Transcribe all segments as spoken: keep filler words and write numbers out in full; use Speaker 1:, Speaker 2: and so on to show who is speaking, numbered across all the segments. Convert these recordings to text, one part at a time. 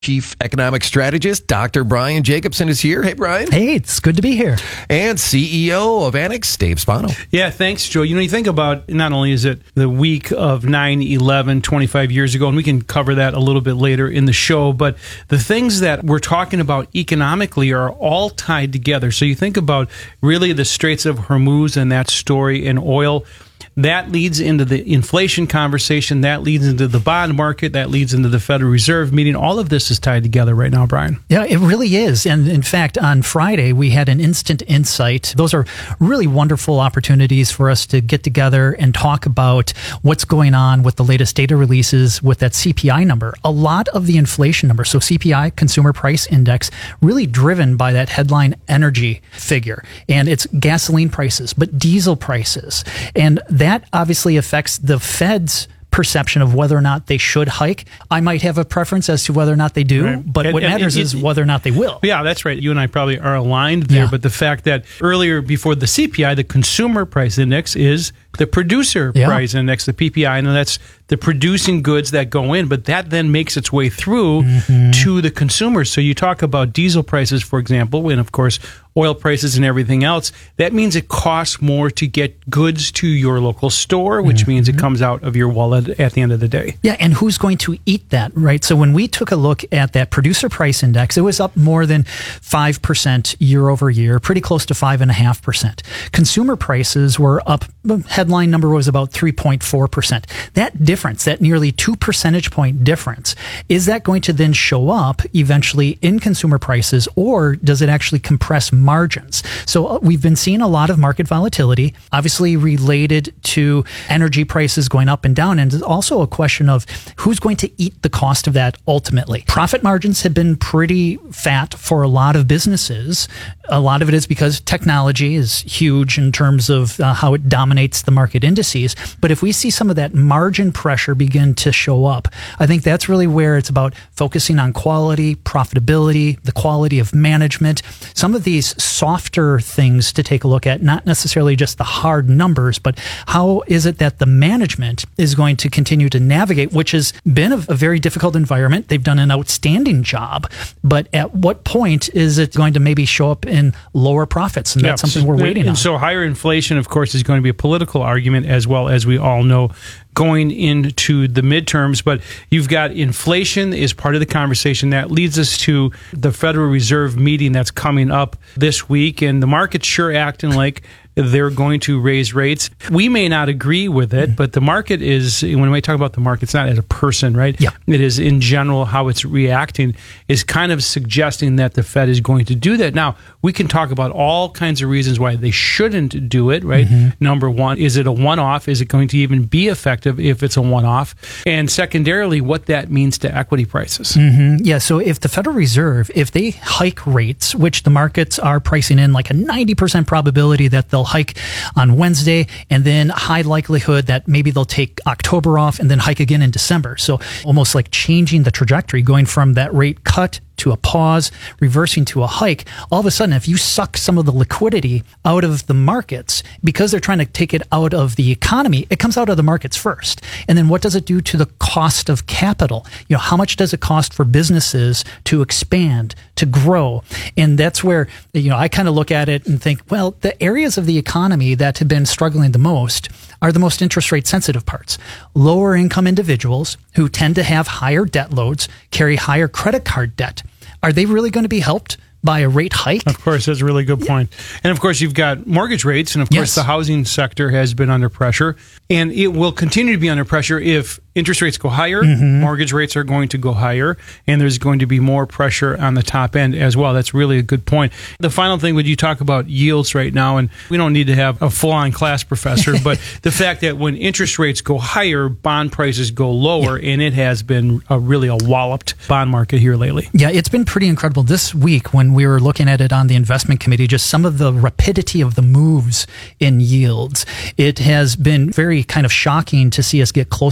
Speaker 1: Chief Economic Strategist Doctor Brian Jacobson is here. Hey, Brian.
Speaker 2: Hey, it's good to be here.
Speaker 1: And C E O of Annex, Dave Spano.
Speaker 3: Yeah, thanks, Joe. You know, you think about, not only is it the week of nine eleven, twenty-five years ago, and we can cover that a little bit later in the show, but the things that we're talking about economically are all tied together. So you think about really the Straits of Hormuz and that story in oil. That leads into the inflation conversation. That leads into the bond market. That leads into the Federal Reserve meeting. All of this is tied together right now, Brian.
Speaker 2: Yeah, it really is. And in fact, on Friday, we had an Instant Insight. Those are really wonderful opportunities for us to get together and talk about what's going on with the latest data releases with that C P I number. A lot of the inflation number, so C P I, Consumer Price Index, really driven by that headline energy figure. And it's gasoline prices, but diesel prices. And that obviously affects the Fed's perception of whether or not they should hike. I might have a preference as to whether or not they do, right. but and, what and, matters and, is whether or not they will.
Speaker 3: Yeah, that's right. You and I probably are aligned there, yeah. But the fact that earlier before the C P I, the Consumer Price Index is the Producer yeah. Price Index, the P P I, and that's the producing goods that go in, but that then makes its way through mm-hmm. to the consumers. So you talk about diesel prices, for example, and of course, oil prices and everything else. That means it costs more to get goods to your local store, which mm-hmm. means it comes out of your wallet at the end of the day.
Speaker 2: Yeah, and who's going to eat that, right? So when we took a look at that Producer Price Index, it was up more than five percent year over year, pretty close to five point five percent. Consumer prices were up, headline number was about three point four percent. That difference, that nearly two percentage point difference, is that going to then show up eventually in consumer prices, or does it actually compress margins? So we've been seeing a lot of market volatility, obviously related to energy prices going up and down, and also a question of who's going to eat the cost of that ultimately. Profit margins have been pretty fat for a lot of businesses. A lot of it is because technology is huge in terms of uh, how it dominates the market indices. But if we see some of that margin pressure begin to show up, I think that's really where it's about focusing on quality, profitability, the quality of management, some of these softer things to take a look at, not necessarily just the hard numbers, but how is it that the management is going to continue to navigate, which has been a, a very difficult environment. They've done an outstanding job, but at what point is it going to maybe show up in lower profits? And that's yeah, something we're waiting
Speaker 3: and,
Speaker 2: on.
Speaker 3: And so higher inflation, of course, is going to be a political argument as well, as we all know, going into the midterms. But you've got inflation is part of the conversation. That leads us to the Federal Reserve meeting that's coming up this week, and the market's sure acting like they're going to raise rates. We may not agree with it, but the market is, when we talk about the market, it's not as a person, right?
Speaker 2: Yeah.
Speaker 3: It is in general how it's reacting is kind of suggesting that the Fed is going to do that. Now, we can talk about all kinds of reasons why they shouldn't do it, right? Mm-hmm. Number one, is it a one-off? Is it going to even be effective if it's a one-off? And secondarily, what that means to equity prices.
Speaker 2: Mm-hmm. Yeah, so if the Federal Reserve, if they hike rates, which the markets are pricing in like a ninety percent probability that they'll hike on Wednesday, and then high likelihood that maybe they'll take October off and then hike again in December. So almost like changing the trajectory, going from that rate cut to a pause, reversing to a hike. All of a sudden, if you suck some of the liquidity out of the markets, because they're trying to take it out of the economy, it comes out of the markets first. And then what does it do to the cost of capital? You know, how much does it cost for businesses to expand, to grow? And that's where, you know, I kind of look at it and think, well, the areas of the economy that have been struggling the most are the most interest rate sensitive parts. Lower income individuals who tend to have higher debt loads, carry higher credit card debt. Are they really going to be helped by a rate hike?
Speaker 3: Of course, that's a really good point. Yeah. And of course, you've got mortgage rates, and of course, yes. the housing sector has been under pressure, and it will continue to be under pressure if interest rates go higher, mm-hmm. mortgage rates are going to go higher, and there's going to be more pressure on the top end as well. That's really a good point. The final thing, when you talk about yields right now, and we don't need to have a full-on class professor, but the fact that when interest rates go higher, bond prices go lower, yeah. and it has been a really a walloped bond market here lately.
Speaker 2: Yeah, it's been pretty incredible. This week, when we were looking at it on the investment committee, just some of the rapidity of the moves in yields, it has been very kind of shocking to see us get close to five percent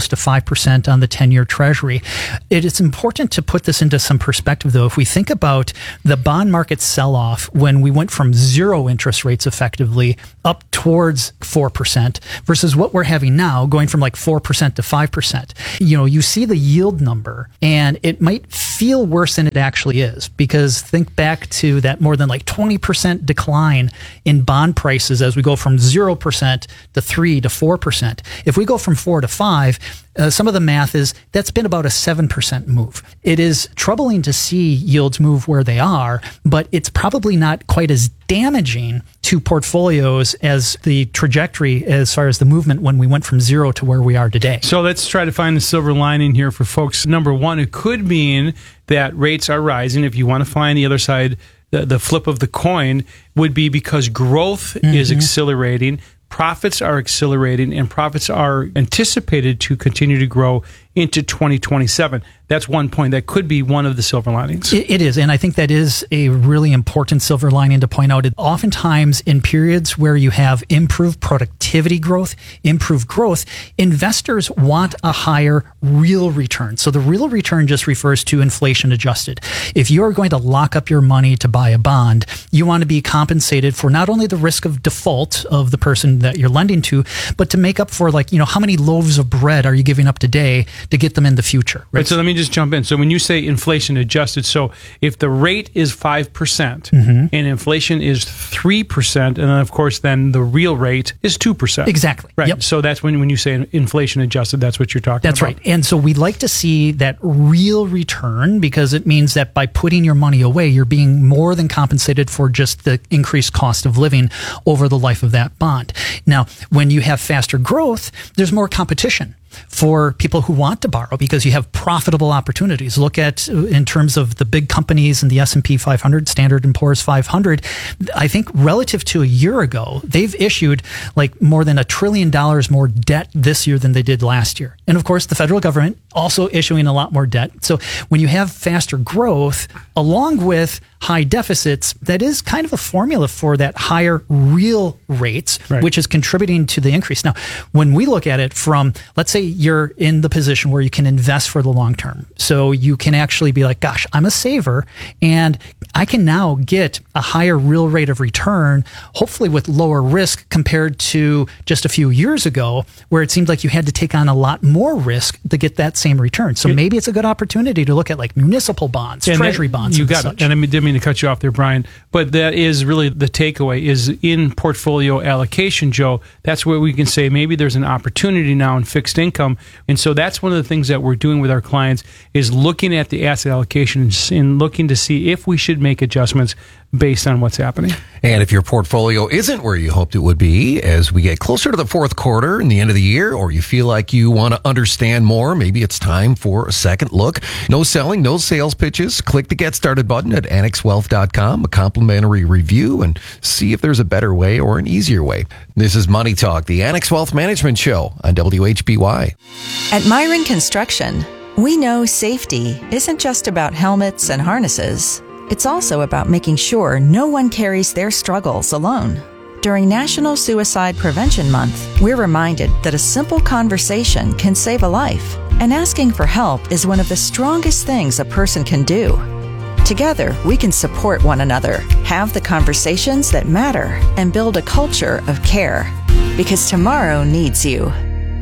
Speaker 2: percent on the ten-year Treasury. It is important to put this into some perspective, though. If we think about the bond market sell-off when we went from zero interest rates effectively up towards four percent versus what we're having now, going from like four percent to five percent, you know, you see the yield number and it might feel worse than it actually is, because think back to that more than like twenty percent decline in bond prices as we go from zero percent to three to four percent. If we go from four to five, uh, some of the math is that's been about a seven percent move. It is troubling to see yields move where they are, but it's probably not quite as damaging to portfolios as the trajectory as far as the movement when we went from zero to where we are today.
Speaker 3: So let's try to find the silver lining here for folks. Number one, it could mean that rates are rising. If you want to find the other side, the, the flip of the coin would be because growth mm-hmm. is accelerating, profits are accelerating, and profits are anticipated to continue to grow into twenty twenty-seven. That's one point. That could be one of the silver linings.
Speaker 2: It, it is, and I think that is a really important silver lining to point out. It, oftentimes, in periods where you have improved productivity growth, improved growth, investors want a higher real return. So the real return just refers to inflation adjusted. If you are going to lock up your money to buy a bond, you want to be compensated for not only the risk of default of the person that you're lending to, but to make up for, like, you know, how many loaves of bread are you giving up today to get them in the future?
Speaker 3: Right. right so let me just jump in. So when you say inflation adjusted, so if the rate is five percent mm-hmm. and inflation is three percent, and then of course then the real rate is two percent.
Speaker 2: Exactly.
Speaker 3: Right.
Speaker 2: Yep.
Speaker 3: So that's when, when you say inflation adjusted, that's what you're talking
Speaker 2: that's
Speaker 3: about.
Speaker 2: That's right. And so we'd like to see that real return, because it means that by putting your money away, you're being more than compensated for just the increased cost of living over the life of that bond. Now, when you have faster growth, there's more competition for people who want to borrow, because you have profitable opportunities. Look at, in terms of the big companies in the S and P five hundred, Standard and Poor's five hundred, I think relative to a year ago, they've issued like more than a trillion dollars more debt this year than they did last year. And of course, the federal government also issuing a lot more debt. So when you have faster growth along with high deficits, that is kind of a formula for that higher real rates, right, which is contributing to the increase. Now, when we look at it from, let's say you're in the position where you can invest for the long term. So you can actually be like, gosh, I'm a saver and I can now get a higher real rate of return, hopefully with lower risk compared to just a few years ago, where it seemed like you had to take on a lot more risk to get that same return. So maybe it's a good opportunity to look at like municipal bonds, and treasury that, bonds.
Speaker 3: You
Speaker 2: and
Speaker 3: got
Speaker 2: such.
Speaker 3: it. And I didn't mean to cut you off there, Brian, but that is really the takeaway is in portfolio allocation, Joe. That's where we can say maybe there's an opportunity now in fixed income. And so that's one of the things that we're doing with our clients is looking at the asset allocation and looking to see if we should make adjustments based on what's happening.
Speaker 1: And if your portfolio isn't where you hoped it would be as we get closer to the fourth quarter and the end of the year, or you feel like you want to understand more, maybe it's time for a second look. No selling, no sales pitches. Click the Get Started button at annex wealth dot com, a complimentary review, and see if there's a better way or an easier way. This is Money Talk, the Annex Wealth Management Show on W H B Y.
Speaker 4: At Myron Construction, we know safety isn't just about helmets and harnesses. It's also about making sure no one carries their struggles alone. During National Suicide Prevention Month, we're reminded that a simple conversation can save a life, and asking for help is one of the strongest things a person can do. Together, we can support one another, have the conversations that matter, and build a culture of care. Because tomorrow needs you.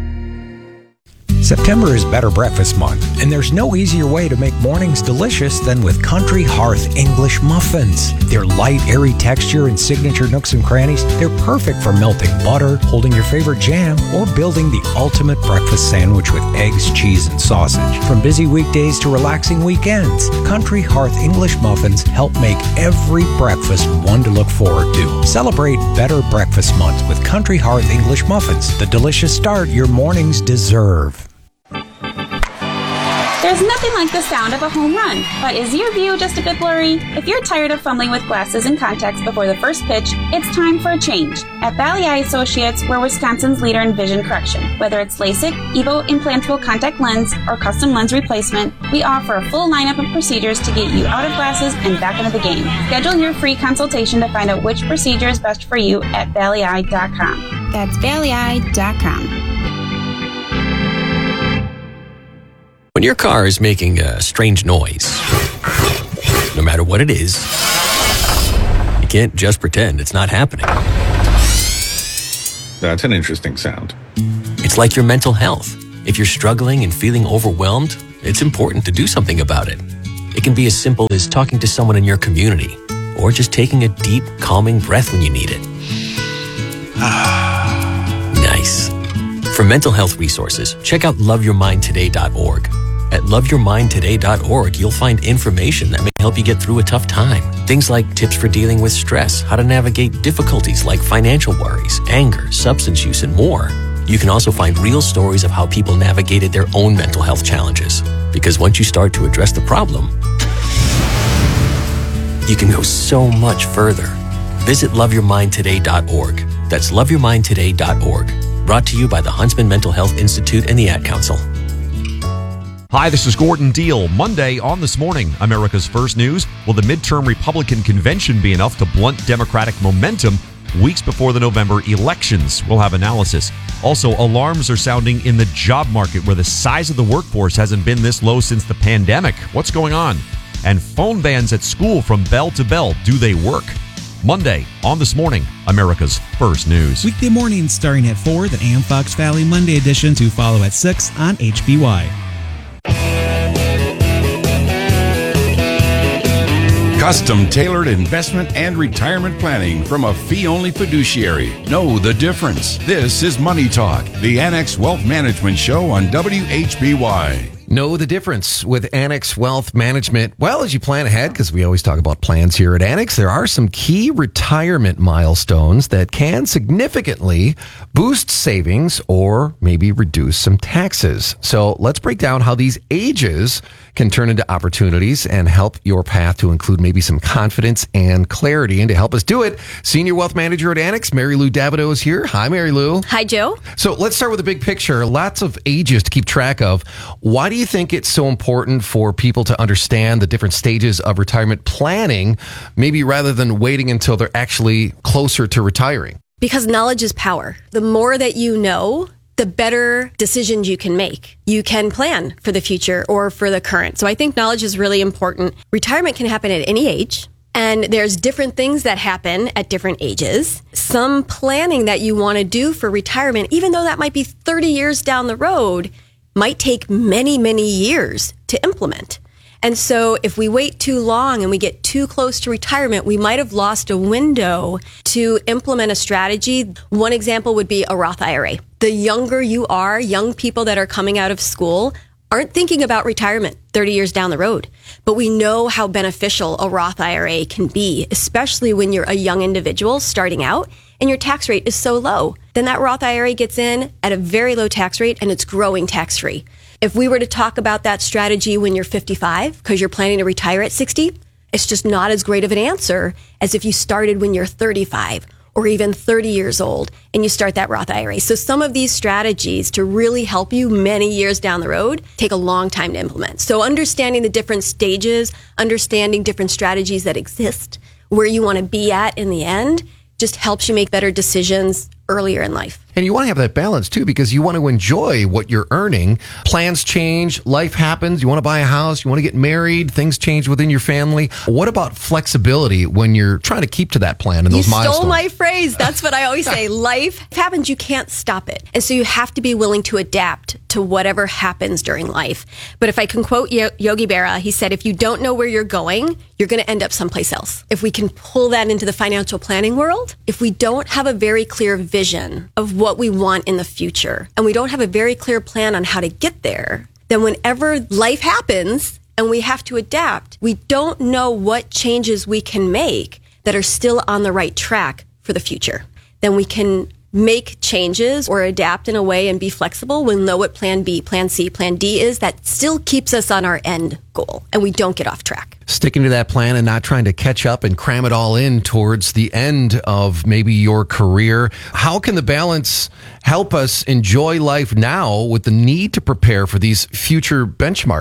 Speaker 5: September is Better Breakfast Month, and there's no easier way to make mornings delicious than with Country Hearth English Muffins. Their light, airy texture and signature nooks and crannies, they're perfect for melting butter, holding your favorite jam, or building the ultimate breakfast sandwich with eggs, cheese, and sausage. From busy weekdays to relaxing weekends, Country Hearth English Muffins help make every breakfast one to look forward to. Celebrate Better Breakfast Month with Country Hearth English Muffins, the delicious start your mornings deserve.
Speaker 6: There's nothing like the sound of a home run, but is your view just a bit blurry? If you're tired of fumbling with glasses and contacts before the first pitch, it's time for a change. At Valley Eye Associates, we're Wisconsin's leader in vision correction. Whether it's LASIK, EVO implantable contact lens, or custom lens replacement, we offer a full lineup of procedures to get you out of glasses and back into the game. Schedule your free consultation to find out which procedure is best for you at valley eye dot com. That's valley eye dot com.
Speaker 7: When your car is making a strange noise, no matter what it is, you can't just pretend it's not happening.
Speaker 8: That's an interesting sound.
Speaker 7: It's like your mental health. If you're struggling and feeling overwhelmed, it's important to do something about it. It can be as simple as talking to someone in your community, or just taking a deep, calming breath when you need it. Nice. For mental health resources, check out love your mind today dot org. At love your mind today dot org, you'll find information that may help you get through a tough time. Things like tips for dealing with stress, how to navigate difficulties like financial worries, anger, substance use, and more. You can also find real stories of how people navigated their own mental health challenges. Because once you start to address the problem, you can go so much further. Visit love your mind today dot org. That's love your mind today dot org. Brought to you by the Huntsman Mental Health Institute and the Ad Council.
Speaker 9: Hi, this is Gordon Deal. Monday on This Morning, America's First News. Will the midterm Republican convention be enough to blunt Democratic momentum weeks before the November elections? We'll have analysis. Also, alarms are sounding in the job market where the size of the workforce hasn't been this low since the pandemic. What's going on? And phone bans at school from bell to bell. Do they work? Monday on This Morning, America's First News.
Speaker 10: Weekday mornings starting at four, the A M Fox Valley Monday edition to follow at six on H B Y.
Speaker 11: Custom tailored investment and retirement planning from a fee-only fiduciary. Know the difference. This is Money Talk, the Annex Wealth Management Show on W H B Y.
Speaker 1: Know the difference with Annex Wealth Management. Well, as you plan ahead, because we always talk about plans here at Annex, there are some key retirement milestones that can significantly boost savings or maybe reduce some taxes. So let's break down how these ages can turn into opportunities and help your path to include maybe some confidence and clarity. And to help us do it, Senior Wealth Manager at Annex, Mary Lou Davidow is here. Hi, Mary Lou.
Speaker 12: Hi, Joe.
Speaker 1: So let's start with the big picture. Lots of ages to keep track of. Why do you think it's so important for people to understand the different stages of retirement planning, maybe rather than waiting until they're actually closer to retiring?
Speaker 12: Because knowledge is power. The more that you know, the better decisions you can make. You can plan for the future or for the current. So I think knowledge is really important. Retirement can happen at any age. And there's different things that happen at different ages. Some planning that you want to do for retirement, even though that might be thirty years down the road, might take many, many years to implement. And so if we wait too long and we get too close to retirement, we might have lost a window to implement a strategy. One example would be a Roth I R A. The younger you are, young people that are coming out of school aren't thinking about retirement thirty years down the road. But we know how beneficial a Roth I R A can be, especially when you're a young individual starting out and your tax rate is so low. Then that Roth I R A gets in at a very low tax rate and it's growing tax-free. If we were to talk about that strategy when you're fifty-five, because you're planning to retire at sixty, it's just not as great of an answer as if you started when you're thirty-five or even thirty years old and you start that Roth I R A. So some of these strategies to really help you many years down the road take a long time to implement. So understanding the different stages, understanding different strategies that exist, where you want to be at in the end, just helps you make better decisions earlier in life.
Speaker 1: And you want to have that balance too, because you want to enjoy what you're earning. Plans change, life happens. You want to buy a house, you want to get married, things change within your family. What about flexibility when you're trying to keep to that plan and those
Speaker 12: you
Speaker 1: milestones?
Speaker 12: You stole my phrase. That's what I always say. Life happens, you can't stop it. And so you have to be willing to adapt to whatever happens during life. But if I can quote Yogi Berra, he said, if you don't know where you're going, you're going to end up someplace else. If we can pull that into the financial planning world, if we don't have a very clear vision of what we want in the future, and we don't have a very clear plan on how to get there, then whenever life happens and we have to adapt, we don't know what changes we can make that are still on the right track for the future. Then we can make changes or adapt in a way and be flexible. We'll know what plan B, plan C, plan D is that still keeps us on our end goal and we don't get off track.
Speaker 1: Sticking to that plan and not trying to catch up and cram it all in towards the end of maybe your career. How can the balance help us enjoy life now with the need to prepare for these future benchmarks?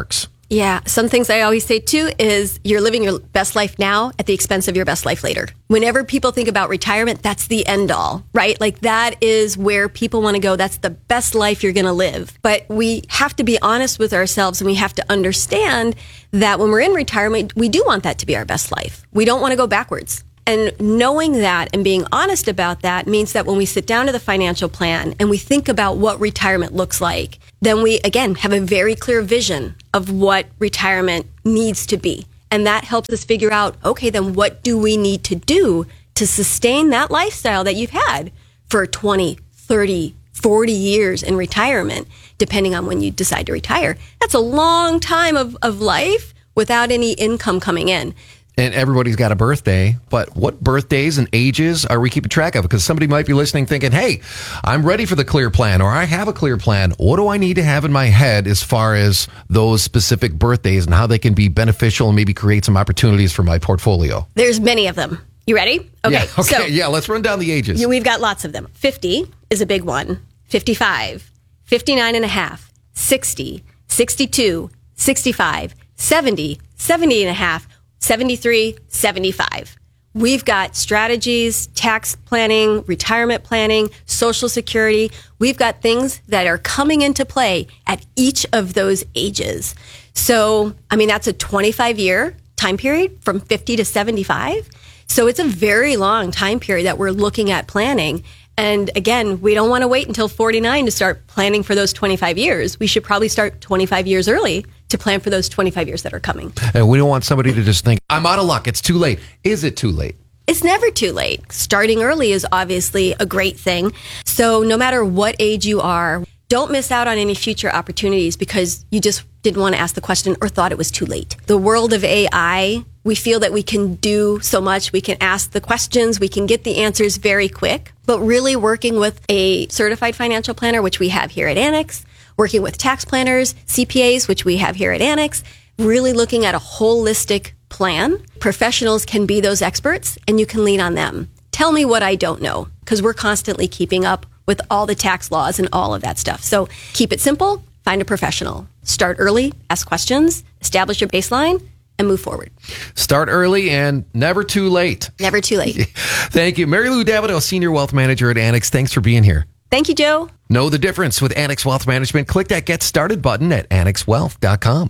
Speaker 12: Yeah. Some things I always say too is you're living your best life now at the expense of your best life later. Whenever people think about retirement, that's the end all, right? Like that is where people want to go. That's the best life you're going to live. But we have to be honest with ourselves, and we have to understand that when we're in retirement, we do want that to be our best life. We don't want to go backwards. And knowing that and being honest about that means that when we sit down to the financial plan and we think about what retirement looks like, then we, again, have a very clear vision of what retirement needs to be. And that helps us figure out, okay, then what do we need to do to sustain that lifestyle that you've had for twenty, thirty, forty years in retirement, depending on when you decide to retire. That's a long time of, of life without any income coming in.
Speaker 1: And everybody's got a birthday, but what birthdays and ages are we keeping track of? Because somebody might be listening thinking, hey, I'm ready for the clear plan, or I have a clear plan. What do I need to have in my head as far as those specific birthdays and how they can be beneficial and maybe create some opportunities for my portfolio?
Speaker 12: There's many of them. You ready? Okay.
Speaker 1: Yeah, okay,
Speaker 12: so,
Speaker 1: yeah, let's run down the ages.
Speaker 12: We've got lots of them. fifty is a big one. fifty-five, fifty-nine and a half, sixty, sixty-two, sixty-five, seventy, seventy and a half, seventy-three, seventy-five. We've got strategies, tax planning, retirement planning, Social Security. We've got things that are coming into play at each of those ages. So, I mean, that's a twenty-five year time period from fifty to seventy-five. So it's a very long time period that we're looking at planning. And again, we don't want to wait until forty-nine to start planning for those twenty-five years. We should probably start twenty-five years early to plan for those twenty-five years that are coming.
Speaker 1: And we don't want somebody to just think, I'm out of luck. It's too late. Is it too late?
Speaker 12: It's never too late. Starting early is obviously a great thing. So no matter what age you are, don't miss out on any future opportunities because you just didn't want to ask the question or thought it was too late. The world of A I, we feel that we can do so much. We can ask the questions. We can get the answers very quick. But really working with a certified financial planner, which we have here at Annex, working with tax planners, C P As, which we have here at Annex, really looking at a holistic plan. Professionals can be those experts and you can lean on them. Tell me what I don't know, because we're constantly keeping up with all the tax laws and all of that stuff. So keep it simple, find a professional. Start early, ask questions, establish your baseline, and move forward.
Speaker 1: Start early and never too late.
Speaker 12: Never too late.
Speaker 1: Thank you. Mary Lou Davidow, Senior Wealth Manager at Annex. Thanks for being here.
Speaker 12: Thank you, Joe.
Speaker 1: Know the difference with Annex Wealth Management. Click that Get Started button at annex wealth dot com.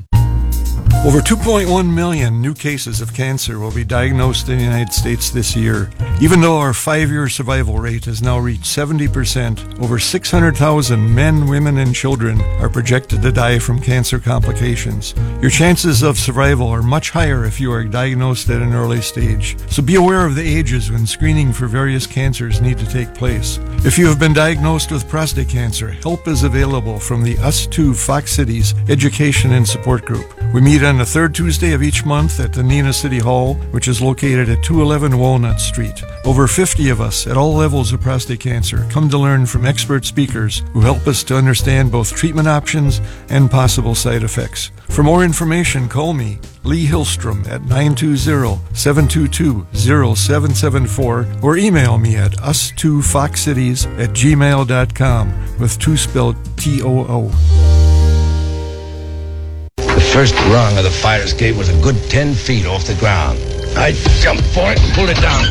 Speaker 8: Over two point one million new cases of cancer will be diagnosed in the United States this year. Even though our five-year survival rate has now reached seventy percent, over six hundred thousand men, women, and children are projected to die from cancer complications. Your chances of survival are much higher if you are diagnosed at an early stage. So be aware of the ages when screening for various cancers need to take place. If you have been diagnosed with prostate cancer, help is available from the Us two Fox Cities Education and Support Group. We meet on the third Tuesday of each month at the Neenah City Hall, which is located at two eleven Walnut Street. Over fifty of us at all levels of prostate cancer come to learn from expert speakers who help us to understand both treatment options and possible side effects. For more information, call me, Lee Hillstrom, at nine two zero, seven two two, zero seven seven four or email me at us two fox cities at gmail dot com with two spelled T O O.
Speaker 13: The first rung of the fire escape was a good ten feet off the ground. I jumped for it and pulled it down.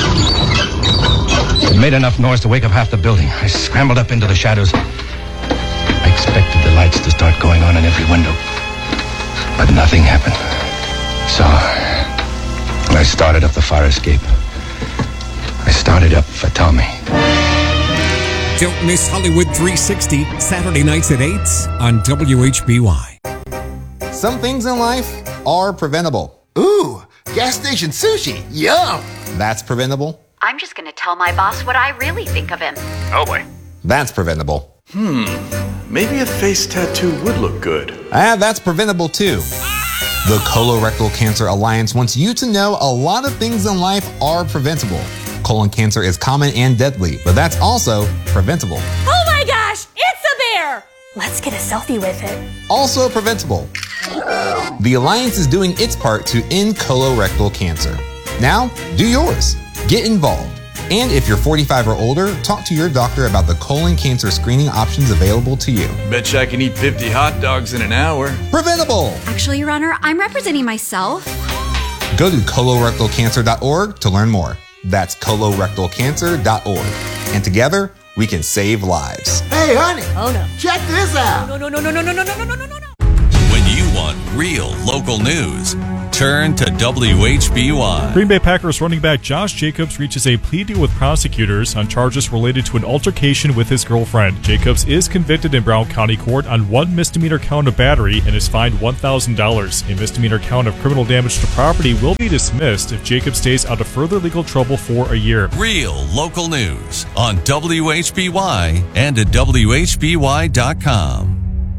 Speaker 13: It made enough noise to wake up half the building. I scrambled up into the shadows. I expected the lights to start going on in every window, but nothing happened. So I started up the fire escape. I started up for Tommy.
Speaker 14: Don't miss Hollywood three sixty, Saturday nights at eight on W H B Y.
Speaker 15: Some things in life are preventable. Ooh, gas station sushi. Yum. That's preventable.
Speaker 16: I'm just going to tell my boss what I really think of him.
Speaker 15: Oh boy. That's preventable.
Speaker 17: Hmm. Maybe a face tattoo would look good.
Speaker 15: Ah, that's preventable too. The Colorectal Cancer Alliance wants you to know a lot of things in life are preventable. Colon cancer is common and deadly, but that's also preventable.
Speaker 18: Oh my gosh, it's a bear! Let's get a selfie with it.
Speaker 15: Also preventable. The Alliance is doing its part to end colorectal cancer. Now, do yours. Get involved. And if you're forty-five or older, talk to your doctor about the colon cancer screening options available to you.
Speaker 17: Betcha I can eat fifty hot dogs in an hour.
Speaker 15: Preventable!
Speaker 19: Actually, Your Honor, I'm representing myself.
Speaker 15: Go to colorectal cancer dot org to learn more. That's colorectal cancer dot org. And together, we can save lives.
Speaker 20: Hey, honey.
Speaker 19: Oh, no.
Speaker 20: Check this out.
Speaker 19: No, no, no, no, no, no, no, no, no, no, no, no.
Speaker 21: When you want real local news, turn to W H B Y.
Speaker 22: Green Bay Packers running back Josh Jacobs reaches a plea deal with prosecutors on charges related to an altercation with his girlfriend. Jacobs is convicted in Brown County Court on one misdemeanor count of battery and is fined one thousand dollars. A misdemeanor count of criminal damage to property will be dismissed if Jacobs stays out of further legal trouble for a year.
Speaker 21: Real local news on W H B Y and at W H B Y dot com.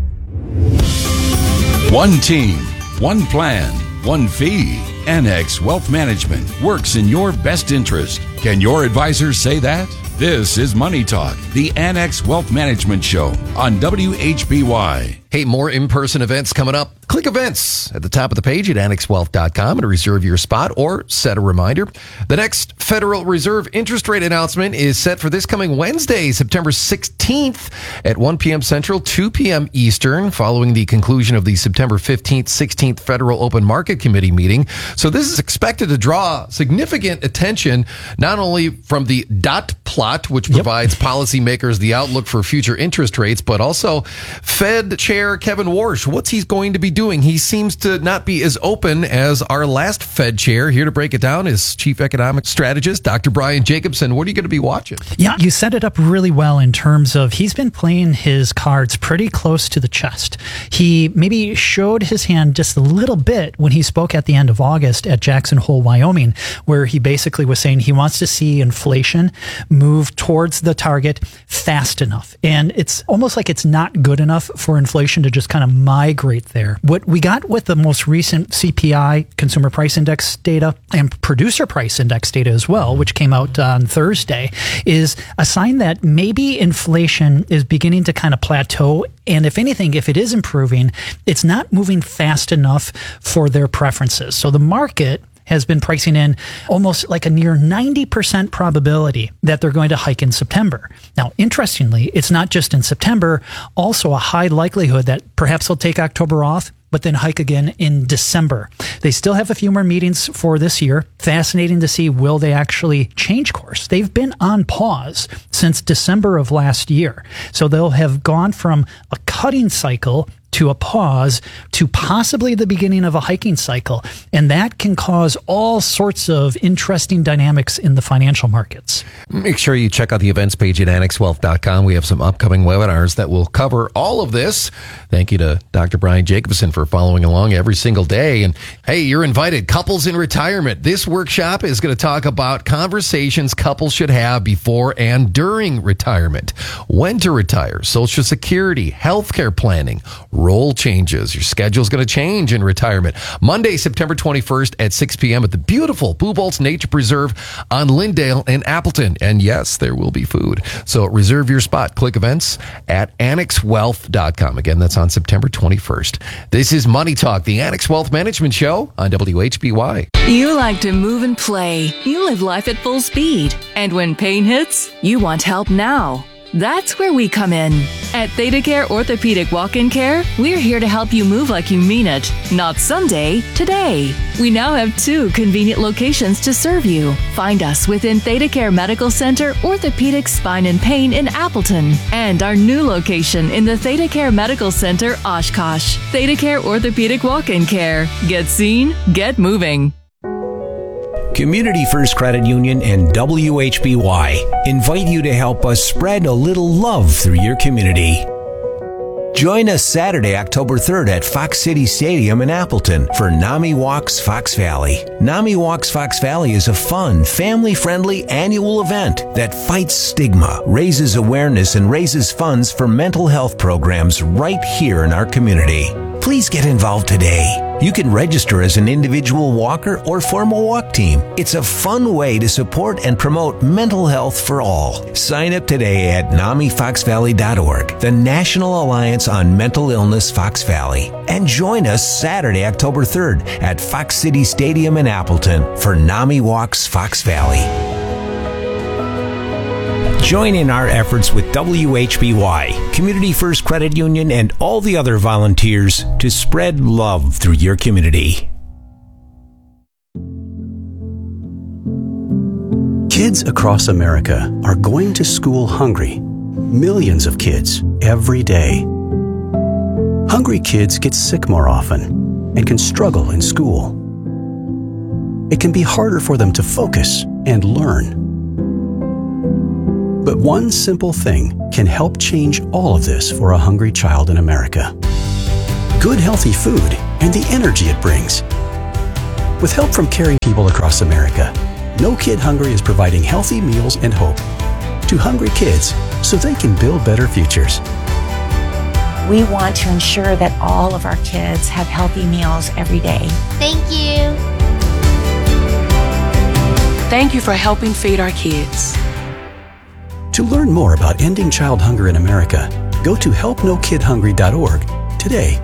Speaker 11: One team, one plan, one fee. Annex Wealth Management works in your best interest. Can your advisors say that? This is Money Talk, the Annex Wealth Management Show on W H B Y.
Speaker 1: Hey, more in-person events coming up. Click events at the top of the page at annex wealth dot com to reserve your spot or set a reminder. The next Federal Reserve interest rate announcement is set for this coming Wednesday, September sixteenth at one p.m. Central, two p.m. Eastern, following the conclusion of the September fifteenth, sixteenth Federal Open Market Committee meeting. So this is expected to draw significant attention, not only from the dot plot, which provides yep. policymakers the outlook for future interest rates, but also Fed Chair Kevin Warsh. What's he going to be doing? He seems to not be as open as our last Fed chair. Here to break it down is Chief Economic Strategist, Doctor Brian Jacobson. What are you going to be watching?
Speaker 2: Yeah, you set it up really well in terms of he's been playing his cards pretty close to the chest. He maybe showed his hand just a little bit when he spoke at the end of August at Jackson Hole, Wyoming, where he basically was saying he wants to see inflation move towards the target fast enough. And it's almost like it's not good enough for inflation to just kind of migrate there. What we got with the most recent C P I, Consumer Price Index data, and Producer Price Index data as well, which came out on Thursday, is a sign that maybe inflation is beginning to kind of plateau. And if anything, if it is improving, it's not moving fast enough for their preferences. So the market has been pricing in almost like a near ninety percent probability that they're going to hike in September. Now, interestingly, it's not just in September, also a high likelihood that perhaps they'll take October off, but then hike again in December. They still have a few more meetings for this year. Fascinating to see, will they actually change course? They've been on pause since December of last year. So they'll have gone from a cutting cycle to a pause to possibly the beginning of a hiking cycle. And that can cause all sorts of interesting dynamics in the financial markets.
Speaker 1: Make sure you check out the events page at annex wealth dot com. We have some upcoming webinars that will cover all of this. Thank you to Doctor Brian Jacobson for following along every single day. And hey, you're invited. Couples in Retirement. This workshop is going to talk about conversations couples should have before and during retirement. When to retire, Social Security, healthcare planning, role changes. Your schedule is going to change in retirement. Monday, September twenty-first at six p.m. at the beautiful Bubolz Nature Preserve on Lindale in Appleton. And yes, there will be food. So reserve your spot. Click events at annex wealth dot com. Again, that's on September twenty-first. This is Money Talk, the Annex Wealth Management Show on W H B Y.
Speaker 23: You like to move and play. You live life at full speed. And when pain hits, you want help now. That's where we come in. At ThedaCare Orthopedic Walk-In Care, we're here to help you move like you mean it, not someday, today. We now have two convenient locations to serve you. Find us within ThedaCare Medical Center, Orthopedic Spine and Pain in Appleton, and our new location in the ThedaCare Medical Center, Oshkosh. ThedaCare Orthopedic Walk-In Care. Get seen, get moving.
Speaker 5: Community First Credit Union and W H B Y invite you to help us spread a little love through your community. Join us Saturday, October third at Fox City Stadium in Appleton for NAMI Walks Fox Valley. NAMI Walks Fox Valley is a fun, family-friendly annual event that fights stigma, raises awareness, and raises funds for mental health programs right here in our community. Please get involved today. You can register as an individual walker or form a walk team. It's a fun way to support and promote mental health for all. Sign up today at nami fox valley dot org, the National Alliance on Mental Illness Fox Valley. And join us Saturday, October third at Fox City Stadium in Appleton for NAMI Walks Fox Valley. Join in our efforts with W H B Y, Community First Credit Union, and all the other volunteers to spread love through your community.
Speaker 3: Kids across America are going to school hungry. Millions of kids every day. Hungry kids get sick more often and can struggle in school. It can be harder for them to focus and learn. But one simple thing can help change all of this for a hungry child in America. Good, healthy food and the energy it brings. With help from caring people across America, No Kid Hungry is providing healthy meals and hope to hungry kids so they can build better futures.
Speaker 4: We want to ensure that all of our kids have healthy meals every day.
Speaker 20: Thank you.
Speaker 24: Thank you for helping feed our kids.
Speaker 3: To learn more about ending child hunger in America, go to help no kid hungry dot org today.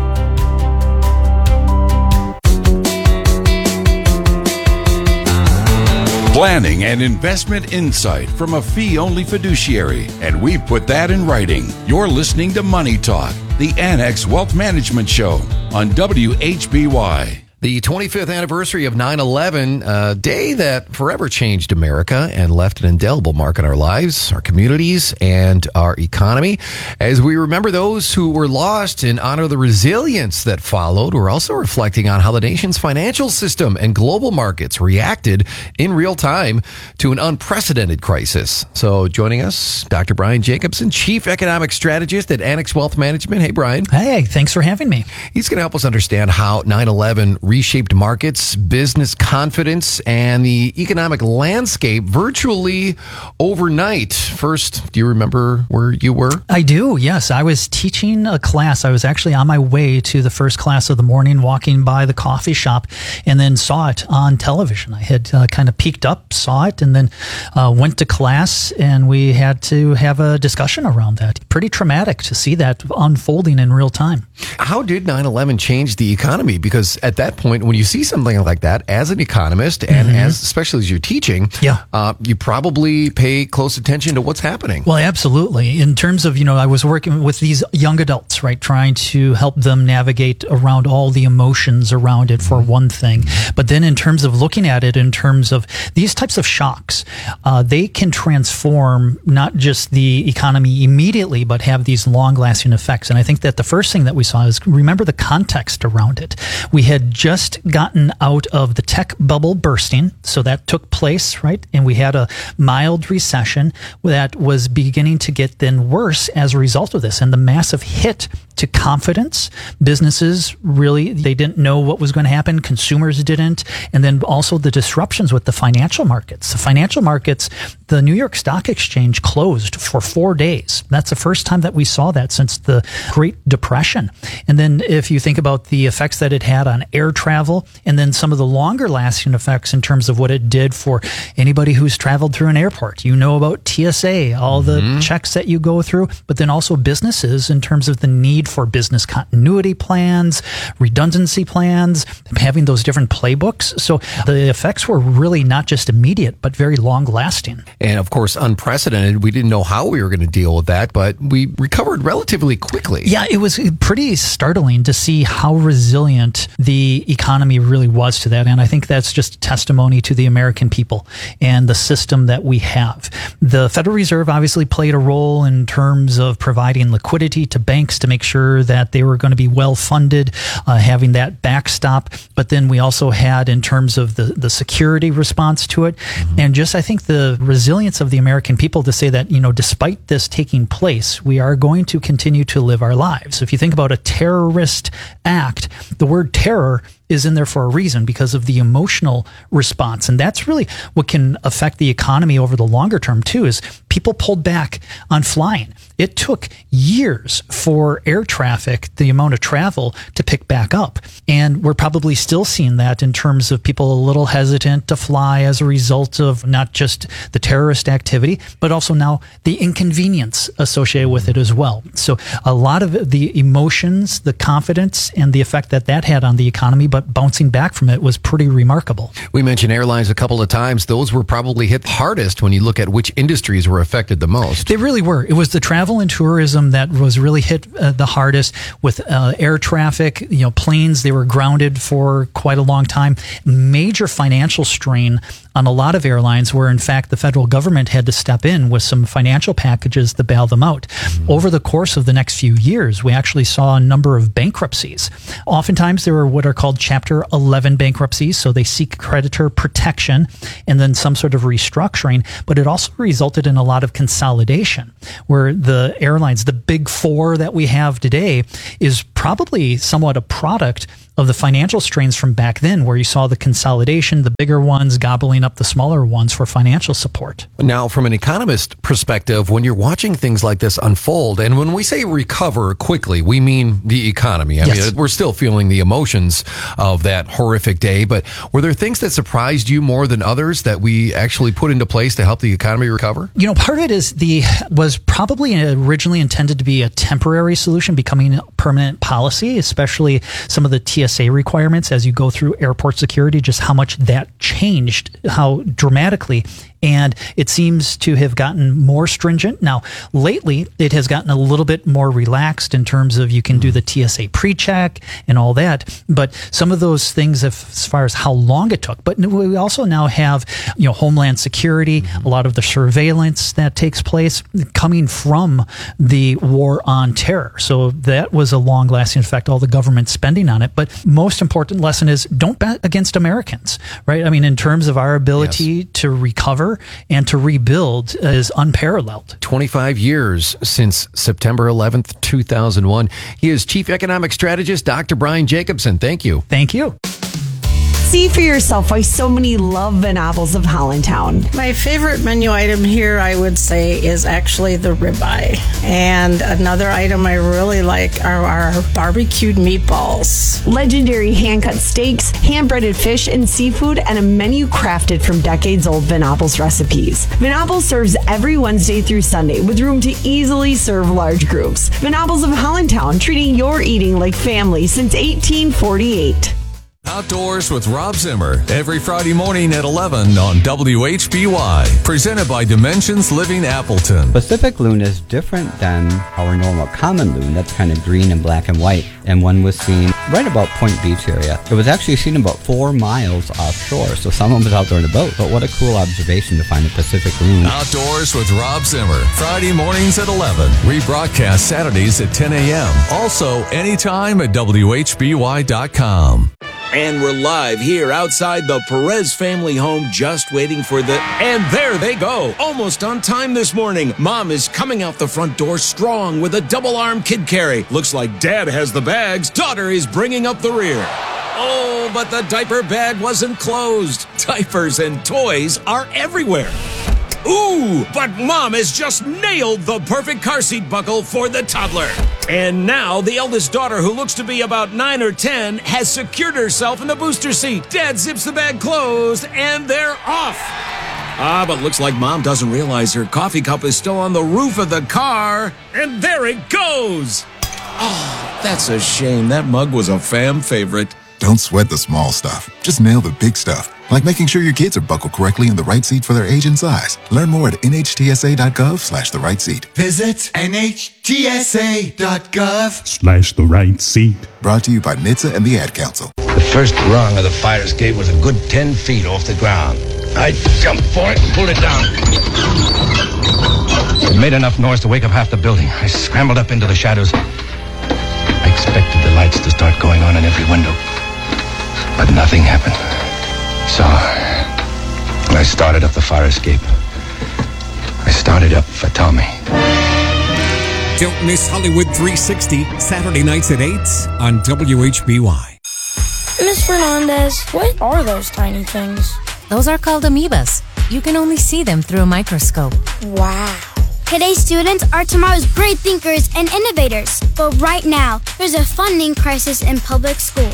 Speaker 11: Planning and investment insight from a fee-only fiduciary, and we put that in writing. You're listening to Money Talk, the Annex Wealth Management Show on W H B Y.
Speaker 1: The twenty-fifth anniversary of nine eleven, a day that forever changed America and left an indelible mark in our lives, our communities, and our economy. As we remember those who were lost and honor the resilience that followed, we're also reflecting on how the nation's financial system and global markets reacted in real time to an unprecedented crisis. So joining us, Doctor Brian Jacobson, Chief Economic Strategist at Annex Wealth Management. Hey, Brian.
Speaker 2: Hey, thanks for having me.
Speaker 1: He's going to help us understand how nine eleven reshaped markets, business confidence, and the economic landscape virtually overnight. First, do you remember where you were?
Speaker 2: I do, yes. I was teaching a class. I was actually on my way to the first class of the morning, walking by the coffee shop, and then saw it on television. I had uh, kind of peeked up, saw it, and then uh, went to class, and we had to have a discussion around that. Pretty traumatic to see that unfolding in real time.
Speaker 1: How did nine eleven change the economy? Because at that point, when you see something like that, as an economist and
Speaker 2: Mm-hmm.
Speaker 1: as especially as you're teaching,
Speaker 2: yeah.
Speaker 1: uh, you probably pay close attention to what's happening.
Speaker 2: Well, absolutely. In terms of, you know, I was working with these young adults, right, trying to help them navigate around all the emotions around it for one thing. But then in terms of looking at it in terms of these types of shocks, uh, they can transform not just the economy immediately, but have these long-lasting effects. And I think that the first thing that we saw is remember the context around it. We had just gotten out of the tech bubble bursting, so that took place, right? And we had a mild recession that was beginning to get then worse as a result of this, and the massive hit to confidence. Businesses really, they didn't know what was going to happen. Consumers didn't. And then also the disruptions with the financial markets. The financial markets, the New York Stock Exchange closed for four days. That's the first time that we saw that since the Great Depression. And then if you think about the effects that it had on air travel, and then some of the longer lasting effects in terms of what it did for anybody who's traveled through an airport. You know about T S A, all mm-hmm. the checks that you go through, but then also businesses in terms of the need for business continuity plans, redundancy plans, having those different playbooks. So the effects were really not just immediate, but very long lasting.
Speaker 1: And of course, unprecedented. We didn't know how we were going to deal with that, but we recovered relatively quickly.
Speaker 2: Yeah, it was pretty startling to see how resilient the economy really was to that. And I think that's just a testimony to the American people and the system that we have. The Federal Reserve obviously played a role in terms of providing liquidity to banks to make sure that they were going to be well funded, uh, having that backstop. But then we also had in terms of the, the security response to it. Mm-hmm. And just, I think, the resilience of the American people to say that, you know, despite this taking place, we are going to continue to live our lives. If you think about a terrorist act, the word terror is in there for a reason because of the emotional response. And that's really what can affect the economy over the longer term too, is people pulled back on flying. It took years for air traffic, the amount of travel, to pick back up. And we're probably still seeing that in terms of people a little hesitant to fly as a result of not just the terrorist activity, but also now the inconvenience associated with it as well. So a lot of the emotions, the confidence, and the effect that that had on the economy, but bouncing back from it was pretty remarkable.
Speaker 1: We mentioned airlines a couple of times. Those were probably hit hardest when you look at which industries were affected the most.
Speaker 2: They really were. It was the travel and tourism that was really hit uh, the hardest with uh, air traffic, you know, planes. They were grounded for quite a long time. Major financial strain on a lot of airlines where, in fact, the federal government had to step in with some financial packages to bail them out. Mm-hmm. Over the course of the next few years, we actually saw a number of bankruptcies. Oftentimes, there were what are called Chapter eleven bankruptcies, so they seek creditor protection and then some sort of restructuring, but it also resulted in a lot of consolidation, where the airlines, the big four that we have today, is probably somewhat a product of the financial strains from back then, where you saw the consolidation, the bigger ones gobbling up the smaller ones for financial support.
Speaker 1: Now, from an economist perspective, when you're watching things like this unfold, and when we say recover quickly, we mean the economy. I yes. mean, we're still feeling the emotions of that horrific day, but were there things that surprised you more than others that we actually put into place to help the economy recover?
Speaker 2: You know, part of it is the was probably originally intended to be a temporary solution, becoming a permanent policy, especially some of the T S A requirements as you go through airport security, just how much that changed, how dramatically. And it seems to have gotten more stringent. Now, lately, it has gotten a little bit more relaxed in terms of you can do the T S A pre-check and all that. But some of those things, as far as how long it took. But we also now have, you know, Homeland Security, mm-hmm. a lot of the surveillance that takes place coming from the war on terror. So that was a long-lasting effect, all the government spending on it. But most important lesson is don't bet against Americans, right? I mean, in terms of our ability yes. to recover and to rebuild is unparalleled.
Speaker 1: twenty-five years since September eleventh, two thousand one. He is Chief Economic Strategist, Doctor Brian Jacobson. Thank you.
Speaker 2: Thank you.
Speaker 6: See for yourself why so many love Venables of Hollandtown.
Speaker 7: My favorite menu item here, I would say, is actually the ribeye. And another item I really like are our barbecued meatballs.
Speaker 6: Legendary hand-cut steaks, hand-breaded fish and seafood, and a menu crafted from decades-old Venables recipes. Venables serves every Wednesday through Sunday with room to easily serve large groups. Venables of Hollandtown, treating your eating like family since eighteen forty-eight.
Speaker 21: Outdoors with Rob Zimmer, every Friday morning at eleven on W H B Y. Presented by Dimensions Living Appleton.
Speaker 9: Pacific loon is different than our normal common loon. That's kind of green and black and white. And one was seen right about Point Beach area. It was actually seen about four miles offshore. So someone was out there in a boat. But what a cool observation to find a Pacific loon.
Speaker 21: Outdoors with Rob Zimmer. Friday mornings at eleven. Rebroadcast Saturdays at ten a.m. Also anytime at W H B Y dot com.
Speaker 20: And we're live here outside the Perez family home, just waiting for the... And there they go, almost on time this morning. Mom is coming out the front door strong with a double-arm kid carry. Looks like Dad has the bags. Daughter is bringing up the rear. Oh, but the diaper bag wasn't closed. Diapers and toys are everywhere. Ooh, but Mom has just nailed the perfect car seat buckle for the toddler. And now the eldest daughter, who looks to be about nine or ten, has secured herself in the booster seat. Dad zips the bag closed, and they're off. Ah, but looks like Mom doesn't realize her coffee cup is still on the roof of the car. And there it goes. Oh, that's a shame. That mug was a fam favorite.
Speaker 25: Don't sweat the small stuff. Just nail the big stuff. Like making sure your kids are buckled correctly in the right seat for their age and size. Learn more at N H T S A dot gov slash the right seat.
Speaker 26: Visit N H T S A dot gov
Speaker 27: slash the right seat.
Speaker 25: Brought to you by N H T S A and the Ad Council.
Speaker 13: The first rung of the fire escape was a good ten feet off the ground. I jumped for it and pulled it down. It made enough noise to wake up half the building. I scrambled up into the shadows. I expected the lights to start going on in every window. But nothing happened. So, I started up the fire escape. I started up for Tommy.
Speaker 14: Don't miss Hollywood three sixty, Saturday nights at eight on W H B Y.
Speaker 18: Miss Fernandez, what are those tiny things?
Speaker 28: Those are called amoebas. You can only see them through a microscope.
Speaker 18: Wow.
Speaker 29: Today's students are tomorrow's great thinkers and innovators. But right now, there's a funding crisis in public schools.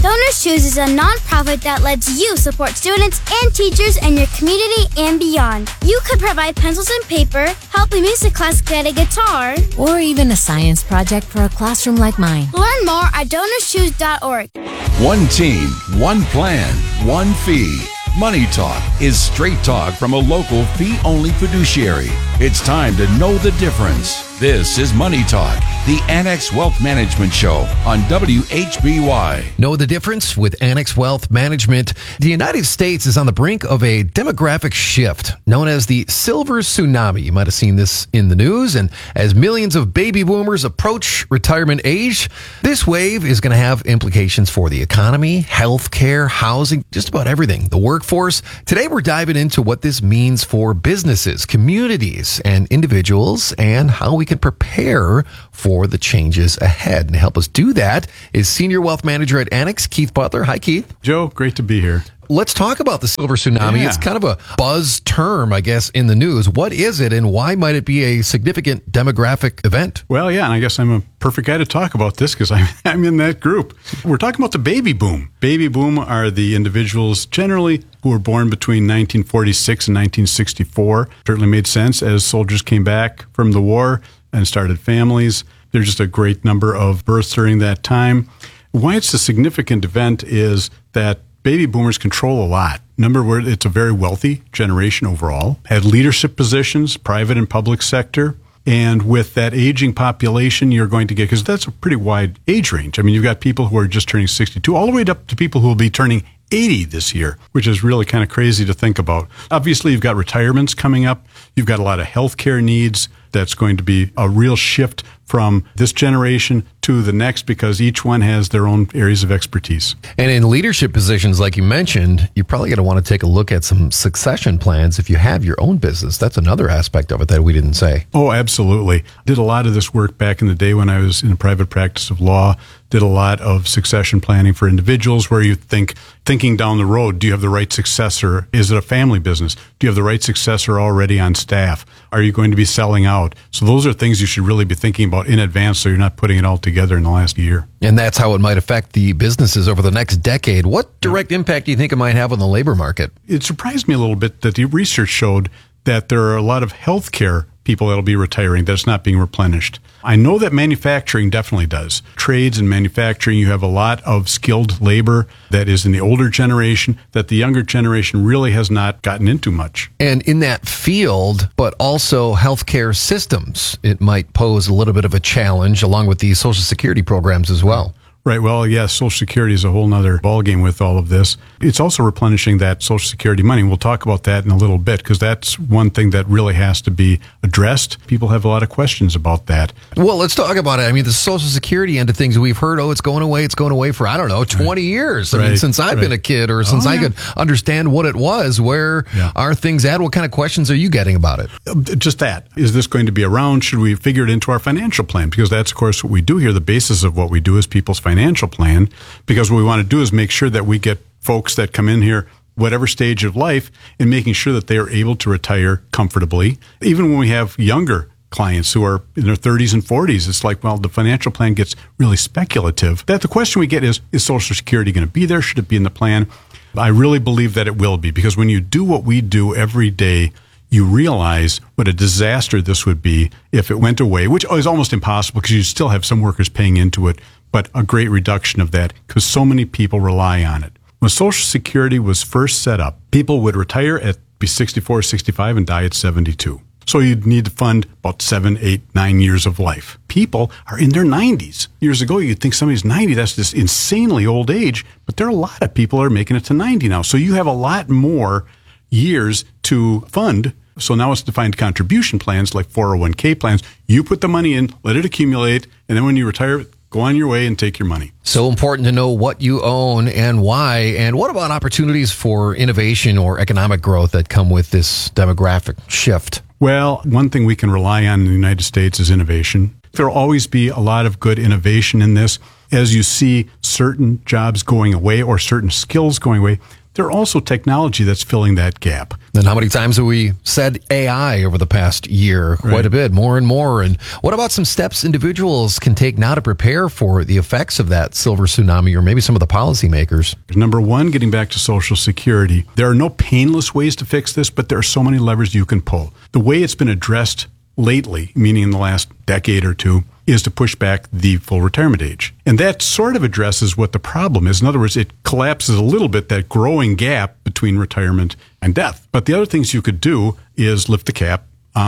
Speaker 29: Donors Choose is a nonprofit that lets you support students and teachers in your community and beyond. You could provide pencils and paper, help a music class get a guitar,
Speaker 28: Or even a science project for a classroom like mine.
Speaker 29: Learn more at donors choose dot org.
Speaker 11: One team, one plan, one fee. Money Talk is straight talk from a local fee-only fiduciary. It's time to know the difference. This is Money Talk, the Annex Wealth Management Show on W H B Y.
Speaker 1: Know the difference with Annex Wealth Management? The United States is on the brink of a demographic shift known as the Silver Tsunami. You might have seen this in the news. And as millions of baby boomers approach retirement age, this wave is going to have implications for the economy, healthcare, housing, just about everything. The workforce. Today, we're diving into what this means for businesses, communities, and individuals, and how we can prepare for the changes ahead. And to help us do that is Senior Wealth Manager at Annex, Keith Butler. Hi, Keith.
Speaker 8: Joe, great to be here.
Speaker 1: Let's talk about the Silver Tsunami.
Speaker 8: Yeah.
Speaker 1: It's kind of a buzz term, I guess, in the news. What is it, and why might it be a significant demographic event?
Speaker 8: Well, yeah, and I guess I'm a perfect guy to talk about this because I'm, I'm in that group. We're talking about the baby boom. Baby boom are the individuals generally who were born between nineteen forty-six and nineteen sixty-four. Certainly made sense as soldiers came back from the war and started families. There's just a great number of births during that time. Why it's a significant event is that baby boomers control a lot. Number one, it's a very wealthy generation overall, had leadership positions, private and public sector. And with that aging population, you're going to get, because that's a pretty wide age range. I mean, you've got people who are just turning sixty-two, all the way up to people who will be turning eighty this year, which is really kind of crazy to think about. Obviously, you've got retirements coming up. You've got a lot of healthcare needs. That's going to be a real shift from this generation to the next because each one has their own areas of expertise.
Speaker 1: And in leadership positions, like you mentioned, you're probably going to want to take a look at some succession plans if you have your own business. That's another aspect of it that we didn't say.
Speaker 8: Oh, absolutely. Did a lot of this work back in the day when I was in the private practice of law. Did a lot of succession planning for individuals where you think, thinking down the road, do you have the right successor? Is it a family business? Do you have the right successor already on staff? Are you going to be selling out? So those are things you should really be thinking about in advance so you're not putting it all together in the last year.
Speaker 1: And that's how it might affect the businesses over the next decade. What direct impact do you think it might have on the labor market?
Speaker 8: It surprised me a little bit that the research showed that there are a lot of healthcare people that'll be retiring that's not being replenished. I know that manufacturing definitely does. Trades and manufacturing, you have a lot of skilled labor that is in the older generation that the younger generation really has not gotten into much.
Speaker 1: And in that field, but also healthcare systems, it might pose a little bit of a challenge along with the Social Security programs as well.
Speaker 8: Right. Well, yes, Social Security is a whole nother ballgame with all of this. It's also replenishing that Social Security money. We'll talk about that in a little bit because that's one thing that really has to be addressed. People have a lot of questions about that.
Speaker 1: Well, let's talk about it. I mean, the Social Security end of things, we've heard, oh, it's going away. It's going away for, I don't know, twenty right. years. I right. mean, since I've right. been a kid or since oh, I yeah. could understand what it was, where yeah. are things at? What kind of questions are you getting about it?
Speaker 8: Just that. Is this going to be around? Should we figure it into our financial plan? Because that's, of course, what we do here. The basis of what we do is people's financial financial plan, because what we want to do is make sure that we get folks that come in here, whatever stage of life, and making sure that they are able to retire comfortably. Even when we have younger clients who are in their thirties and forties, it's like, well, the financial plan gets really speculative. That the question we get is, is Social Security going to be there? Should it be in the plan? I really believe that it will be, because when you do what we do every day, you realize what a disaster this would be if it went away, which is almost impossible because you still have some workers paying into it, but a great reduction of that because so many people rely on it. When Social Security was first set up, people would retire at be sixty-four, sixty-five and die at seventy-two. So you'd need to fund about seven, eight, nine years of life. People are in their nineties. Years ago, you'd think somebody's ninety, that's this insanely old age, but there are a lot of people that are making it to ninety now. So you have a lot more years to fund. So now it's defined contribution plans like four oh one k plans. You put the money in, let it accumulate, and then when you retire, go on your way and take your money.
Speaker 1: So important to know what you own and why. And what about opportunities for innovation or economic growth that come with this demographic shift?
Speaker 8: Well, one thing we can rely on in the United States is innovation. There will always be a lot of good innovation in this. As you see certain jobs going away or certain skills going away, There are also technology that's filling that gap.
Speaker 1: And how many times have we said A I over the past year? Quite
Speaker 8: Right.
Speaker 1: a bit, more and more. And what about some steps individuals can take now to prepare for the effects of that silver tsunami, or maybe some of the policymakers?
Speaker 8: Number one, getting back to Social Security. There are no painless ways to fix this, but there are so many levers you can pull. The way it's been addressed lately, meaning in the last decade or two, is to push back the full retirement age. And that sort of addresses what the problem is. In other words, it collapses a little bit that growing gap between retirement and death. But the other things you could do is lift the cap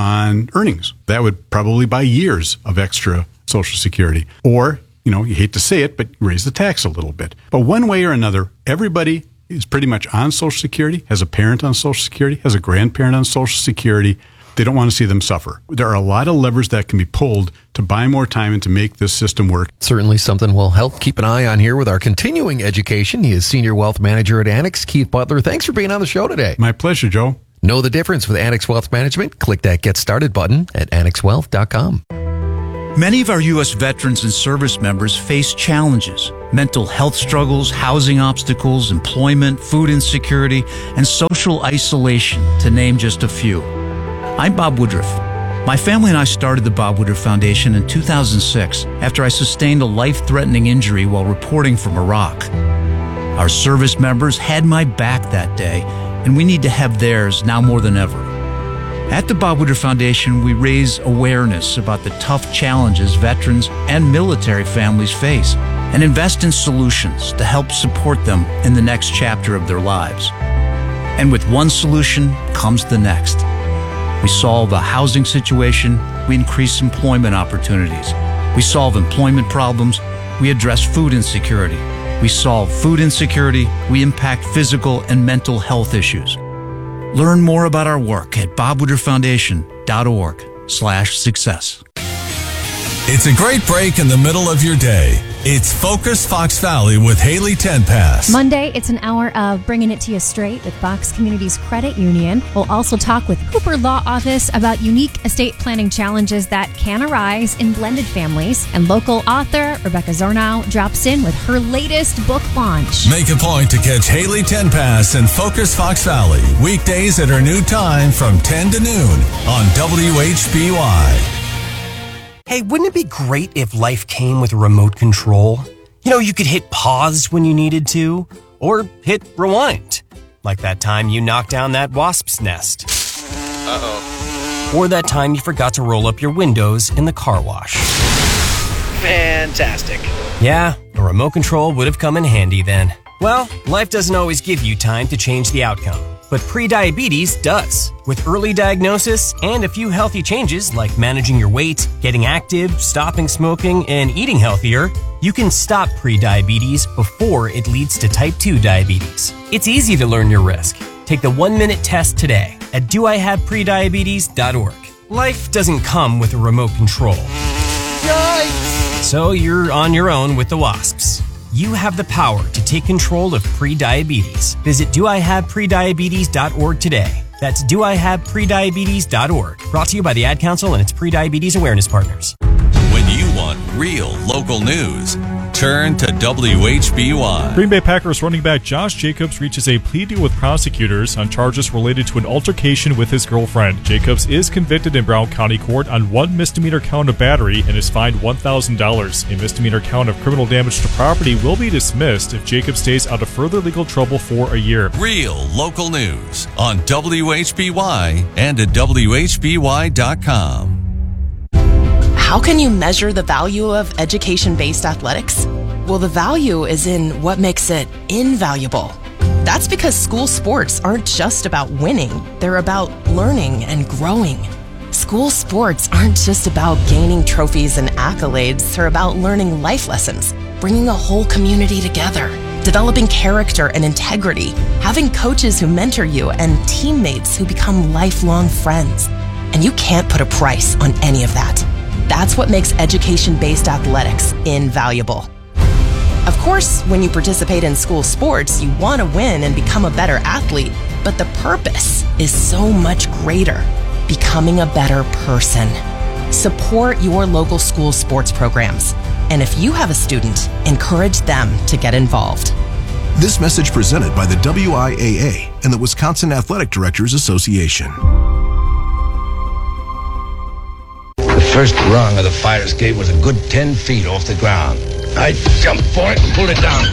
Speaker 8: on earnings. That would probably buy years of extra Social Security. Or, you know, you hate to say it, but raise the tax a little bit. But one way or another, everybody is pretty much on Social Security, has a parent on Social Security, has a grandparent on Social Security. They don't want to see them suffer. There are a lot of levers that can be pulled to buy more time and to make this system work.
Speaker 1: Certainly something we'll help keep an eye on here with our continuing education. He is Senior Wealth Manager at Annex, Keith Butler. Thanks for being on the show today.
Speaker 8: My pleasure, Joe.
Speaker 1: Know the difference with Annex Wealth Management? Click that Get Started button at annex wealth dot com.
Speaker 10: Many of our U S veterans and service members face challenges: mental health struggles, housing obstacles, employment, food insecurity, and social isolation, to name just a few. I'm Bob Woodruff. My family and I started the Bob Woodruff Foundation in two thousand six after I sustained a life-threatening injury while reporting from Iraq. Our service members had my back that day, and we need to have theirs now more than ever. At the Bob Woodruff Foundation, we raise awareness about the tough challenges veterans and military families face and invest in solutions to help support them in the next chapter of their lives. And with one solution comes the next. We solve a housing situation, we increase employment opportunities. We solve employment problems, we address food insecurity. We solve food insecurity, we impact physical and mental health issues. Learn more about our work at bob woodruff foundation dot org slash success.
Speaker 21: It's a great break in the middle of your day. It's Focus Fox Valley with Haley Tenpass.
Speaker 12: Monday, it's an hour of bringing it to you straight with Fox Communities Credit Union. We'll also talk with Cooper Law Office about unique estate planning challenges that can arise in blended families. And local author Rebecca Zornow drops in with her latest book launch.
Speaker 21: Make a point to catch Haley Tenpass and Focus Fox Valley weekdays at her new time from ten to noon on W H B Y.
Speaker 15: Hey, wouldn't it be great if life came with a remote control? You know, you could hit pause when you needed to, or hit rewind. Like that time you knocked down that wasp's nest. Uh-oh. Or that time you forgot to roll up your windows in the car wash.
Speaker 16: Fantastic.
Speaker 15: Yeah, a remote control would have come in handy then. Well, life doesn't always give you time to change the outcome. But prediabetes does. With early diagnosis and a few healthy changes like managing your weight, getting active, stopping smoking, and eating healthier, you can stop prediabetes before it leads to type two diabetes. It's easy to learn your risk. Take the one-minute test today at do I have prediabetes dot org. Life doesn't come with a remote control. Yikes! So you're on your own with the wasps. You have the power to take control of prediabetes. Visit do I have prediabetes dot org today. That's do I have prediabetes dot org. Brought to you by the Ad Council and its Prediabetes Awareness Partners.
Speaker 21: When you want real local news, turn to W H B Y.
Speaker 17: Green Bay Packers running back Josh Jacobs reaches a plea deal with prosecutors on charges related to an altercation with his girlfriend. Jacobs is convicted in Brown County Court on one misdemeanor count of battery and is fined one thousand dollars. A misdemeanor count of criminal damage to property will be dismissed if Jacobs stays out of further legal trouble for a year.
Speaker 21: Real local news on W H B Y and at W H B Y dot com.
Speaker 19: How can you measure the value of education-based athletics? Well, the value is in what makes it invaluable. That's because school sports aren't just about winning. They're about learning and growing. School sports aren't just about gaining trophies and accolades. They're about learning life lessons, bringing a whole community together, developing character and integrity, having coaches who mentor you, and teammates who become lifelong friends. And you can't put a price on any of that. That's what makes education-based athletics invaluable. Of course, when you participate in school sports, you want to win and become a better athlete, but the purpose is so much greater, becoming a better person. Support your local school sports programs, and if you have a student, encourage them to get involved.
Speaker 2: This message presented by the W I A A and the Wisconsin Athletic Directors Association.
Speaker 13: The first rung of the fire escape was a good ten feet off the ground. I jumped for it and pulled it down.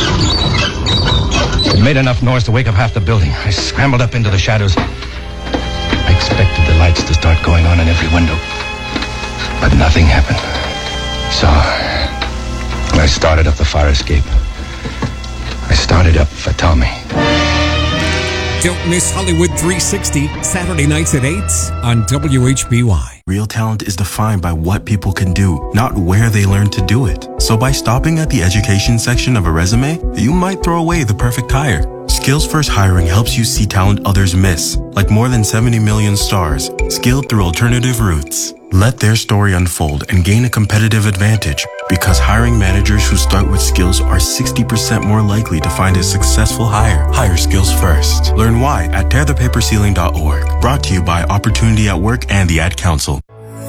Speaker 13: It made enough noise to wake up half the building. I scrambled up into the shadows. I expected the lights to start going on in every window, but nothing happened. So I started up the fire escape. I started up for Tommy.
Speaker 14: Don't miss Hollywood three sixty, Saturday nights at eight on W H B Y.
Speaker 3: Real talent is defined by what people can do, not where they learn to do it. So by stopping at the education section of a resume, you might throw away the perfect hire. Skills First Hiring helps you see talent others miss, like more than seventy million stars, skilled through alternative routes. Let their story unfold and gain a competitive advantage, because hiring managers who start with skills are sixty percent more likely to find a successful hire. Hire skills first. Learn why at tear the paper ceiling dot org. Brought to you by Opportunity at Work and the Ad Council.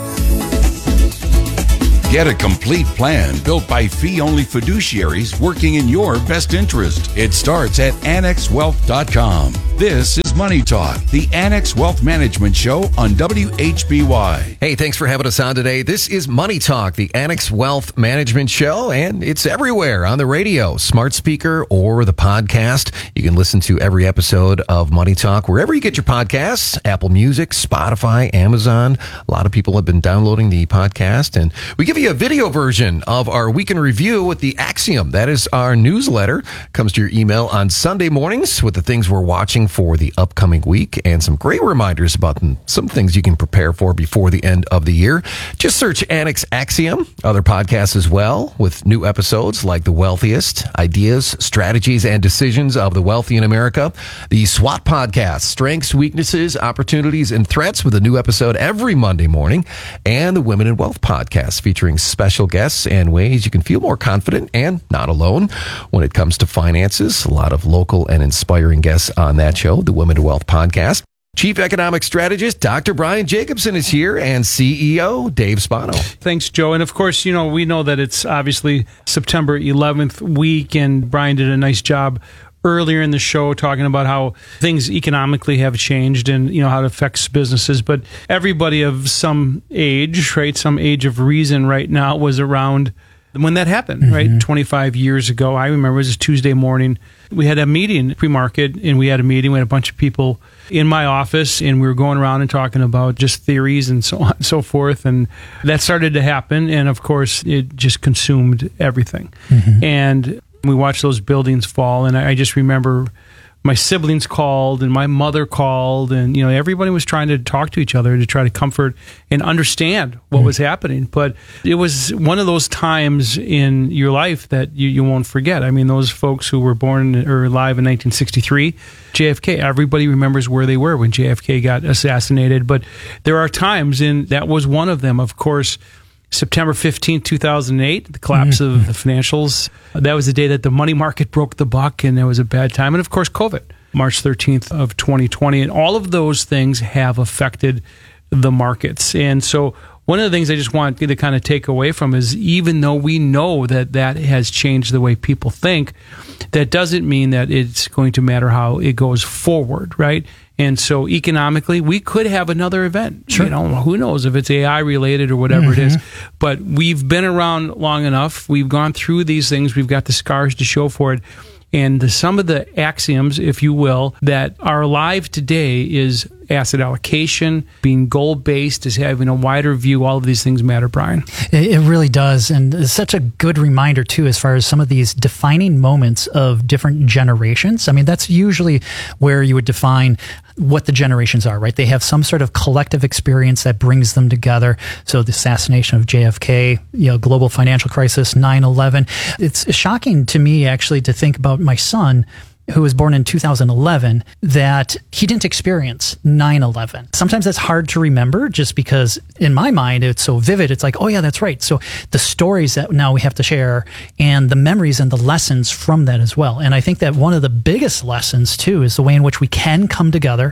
Speaker 11: Get a complete plan built by fee-only fiduciaries working in your best interest. It starts at annex wealth dot com. This is Money Talk, the Annex Wealth Management Show on W H B Y.
Speaker 1: Hey, thanks for having us on today. This is Money Talk, the Annex Wealth Management Show, and it's everywhere on the radio, smart speaker, or the podcast. You can listen to every episode of Money Talk wherever you get your podcasts, Apple Music, Spotify, Amazon. A lot of people have been downloading the podcast, and we give you a video version of our Week in Review with the Axiom. That is our newsletter. Comes to your email on Sunday mornings with the things we're watching for the upcoming week and some great reminders about some things you can prepare for before the end of the year. Just search Annex Axiom. Other podcasts as well with new episodes like The Wealthiest, Ideas, Strategies, and Decisions of the Wealthy in America. The SWOT podcast, Strengths, Weaknesses, Opportunities, and Threats, with a new episode every Monday morning. And the Women in Wealth podcast, featuring special guests and ways you can feel more confident and not alone when it comes to finances. A lot of local and inspiring guests on that show, the Women in Wealth podcast. Chief Economic Strategist Doctor Brian Jacobson is here, and C E O Dave Spano.
Speaker 4: Thanks, Joe. And of course, you know, we know that it's obviously September eleventh week, and Brian did a nice job earlier in the show talking about how things economically have changed and, you know, how it affects businesses. But everybody of some age, right, some age of reason right now was around when that happened, mm-hmm. right? twenty-five years ago. I remember it was a Tuesday morning. We had a meeting pre-market, and we had a meeting. We had a bunch of people in my office, and we were going around and talking about just theories and so on and so forth. And that started to happen. And of course, it just consumed everything. Mm-hmm. And we watched those buildings fall. And I just remember my siblings called and my mother called, and, you know, everybody was trying to talk to each other to try to comfort and understand what mm-hmm. was happening. But it was one of those times in your life that you, you won't forget. I mean, those folks who were born or alive in nineteen sixty-three, J F K, everybody remembers where they were when J F K got assassinated. But there are times, and that was one of them, of course. September fifteenth, two thousand eight, the collapse mm-hmm. of the financials. That was the day that the money market broke the buck, and there was a bad time. And of course, COVID, March thirteenth of twenty twenty. And all of those things have affected the markets. And so one of the things I just want you to kind of take away from is, even though we know that that has changed the way people think, that doesn't mean that it's going to matter how it goes forward, right? And so economically, we could have another event. Sure. You know, who knows if it's A I related or whatever mm-hmm. it is. But we've been around long enough. We've gone through these things. We've got the scars to show for it. And the, some of the axioms, if you will, that are alive today is asset allocation, being goal-based, is having a wider view. All of these things matter, Brian.
Speaker 5: It, it really does. And it's such a good reminder, too, as far as some of these defining moments of different generations. I mean, that's usually where you would define what the generations are, right? They have some sort of collective experience that brings them together. So the assassination of J F K, you know, global financial crisis, nine eleven. It's shocking to me, actually, to think about my son, who was born in two thousand eleven, that he didn't experience nine eleven. Sometimes that's hard to remember just because in my mind it's so vivid. It's like, oh yeah, that's right. So the stories that now we have to share and the memories and the lessons from that as well. And I think that one of the biggest lessons too is the way in which we can come together